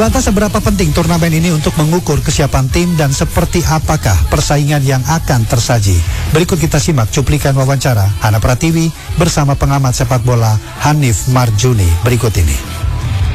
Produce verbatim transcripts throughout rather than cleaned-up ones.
Lantas seberapa penting turnamen ini untuk mengukur kesiapan tim dan seperti apakah persaingan yang akan tersaji? Berikut kita simak cuplikan wawancara Hana Pratiwi bersama pengamat sepak bola Hanif Marjuni berikut ini.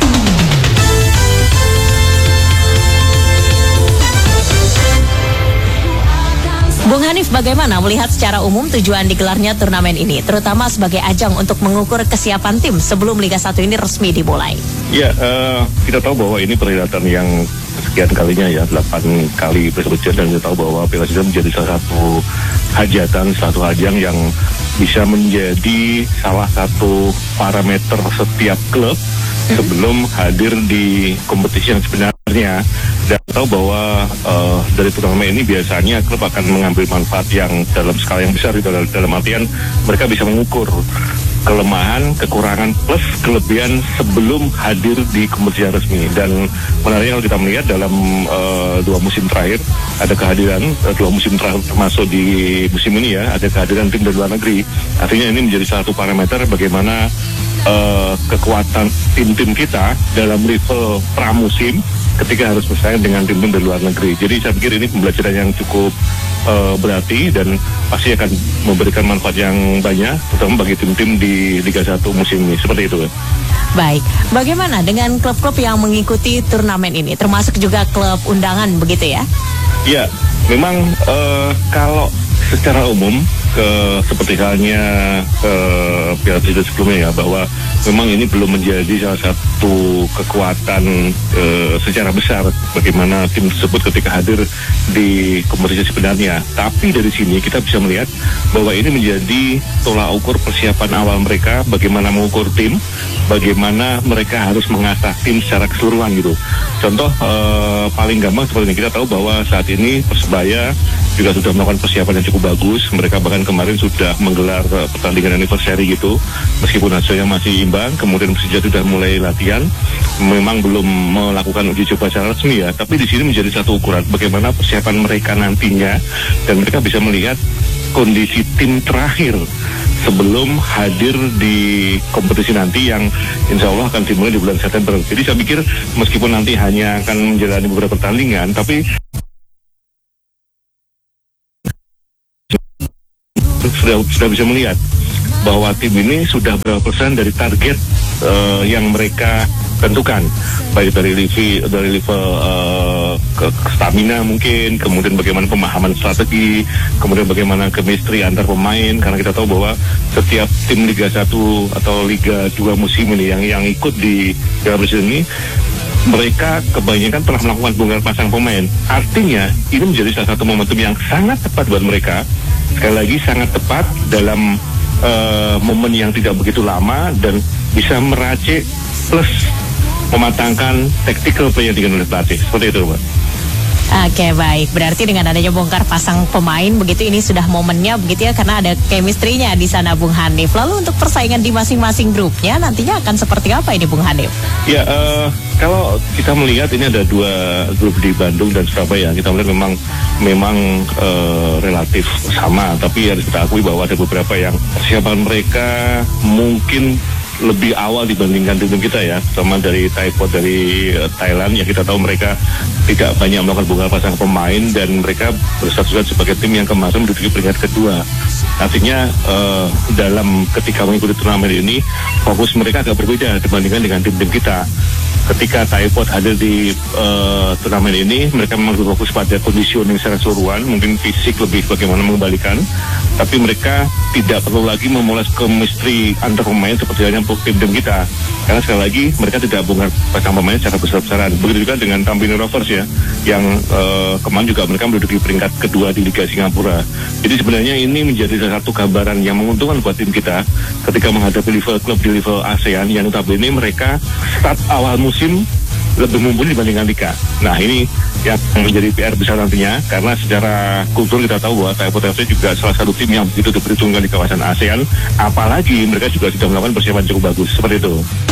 Bung Hanif, bagaimana melihat secara umum tujuan digelarnya turnamen ini, terutama sebagai ajang untuk mengukur kesiapan tim sebelum Liga satu ini resmi dimulai? Ya, uh, kita tahu bahwa ini perhelatan yang sekian kalinya ya, delapan kali berturut-turut, dan kita tahu bahwa Piala Asia menjadi salah satu hajatan, satu ajang yang bisa menjadi salah satu parameter setiap klub sebelum hadir di kompetisi yang sebenarnya. Dan tahu bahwa uh, dari turnamen ini biasanya klub akan mengambil manfaat yang dalam skala yang besar, dalam, dalam artian mereka bisa mengukur kelemahan, kekurangan plus kelebihan sebelum hadir di kompetisi resmi. Dan menariknya kalau kita melihat dalam uh, dua musim terakhir ada kehadiran uh, dua musim terakhir termasuk di musim ini ya, ada kehadiran tim dari luar negeri. Artinya ini menjadi satu parameter bagaimana uh, kekuatan tim-tim kita dalam level pramusim ketika harus bersaing dengan tim-tim dari luar negeri. Jadi saya pikir ini pembelajaran yang cukup uh, berarti dan pasti akan memberikan manfaat yang banyak, terutama bagi tim-tim di Liga satu musim ini. Seperti itu. Baik, bagaimana dengan klub-klub yang mengikuti turnamen ini, termasuk juga klub undangan begitu ya? Ya, memang uh, kalau secara umum ke seperti halnya ke Piala Asia sebelumnya ya, bahwa memang ini belum menjadi salah satu kekuatan e, secara besar bagaimana tim tersebut ketika hadir di kompetisi sebenarnya. Tapi dari sini kita bisa melihat bahwa ini menjadi tolak ukur persiapan awal mereka, bagaimana mengukur tim, bagaimana mereka harus mengasah tim secara keseluruhan gitu. Contoh e, paling gampang seperti ini, kita tahu bahwa saat ini Persebaya juga sudah melakukan persiapan yang cukup bagus. Mereka bahkan kemarin sudah menggelar uh, pertandingan anniversary gitu, meskipun hasilnya masih imbang. Kemudian Persija sudah mulai latihan, memang belum melakukan uji coba secara resmi ya, tapi di sini menjadi satu ukuran bagaimana persiapan mereka nantinya, dan mereka bisa melihat kondisi tim terakhir sebelum hadir di kompetisi nanti yang insya Allah akan dimulai di bulan September. Jadi saya pikir meskipun nanti hanya akan menjalani beberapa pertandingan, tapi Sudah, sudah bisa melihat bahwa tim ini sudah berapa persen dari target uh, yang mereka tentukan, baik dari level dari level uh, ke, ke stamina mungkin, kemudian bagaimana pemahaman strategi, kemudian bagaimana chemistry antar pemain, karena kita tahu bahwa setiap tim Liga satu atau Liga dua musim ini yang yang ikut di Piala Asia ini, mereka kebanyakan telah melakukan bongkar pasang pemain. Artinya ini menjadi salah satu momentum yang sangat tepat buat mereka. Sekali lagi sangat tepat dalam uh, momen yang tidak begitu lama dan bisa meracik plus mematangkan tactical play yang dilakukan oleh pelatih. Seperti itu, Pak. Oke, baik. Berarti dengan adanya bongkar pasang pemain begitu, ini sudah momennya begitu ya, karena ada chemistry-nya di sana, Bung Hanif. Lalu untuk persaingan di masing-masing grupnya nantinya akan seperti apa ini, Bung Hanif? Ya, uh, kalau kita melihat ini ada dua grup di Bandung dan Surabaya. Kita melihat memang memang uh, relatif sama, tapi harus kita akui bahwa ada beberapa yang persiapan mereka mungkin lebih awal dibandingkan tim kita ya, terutama dari Taipot dari uh, Thailand yang kita tahu mereka tidak banyak melakukan bongkar pasang pemain dan mereka berstatus sebagai tim yang kemarin menduduki peringkat kedua. Artinya uh, dalam ketika mengikuti turnamen ini fokus mereka agak berbeda dibandingkan dengan tim-tim kita. Ketika Taipot hadir di uh, turnamen ini, mereka memang berfokus pada conditioning secara keseluruhan, mungkin fisik lebih bagaimana mengembalikan, tapi mereka tidak perlu lagi memoles chemistry antar pemain seperti halnya tim-tim kita. Karena sekali lagi mereka tidak bongkar pasang pemain secara besar-besaran. Begitu juga dengan Tampines Rovers ya, yang uh, kemarin juga mereka menduduki peringkat kedua di Liga Singapura. Jadi sebenarnya ini menjadi salah satu gambaran yang menguntungkan buat tim kita ketika menghadapi level klub di level ASEAN yang notabene mereka start awal musim lebih mumpuni dibandingkan Liga. Nah ini yang menjadi P R besar nantinya, karena secara kultur kita tahu bahwa Taipei F C juga salah satu tim yang begitu diperhitungkan di kawasan ASEAN, apalagi mereka juga sudah melakukan persiapan cukup bagus seperti itu.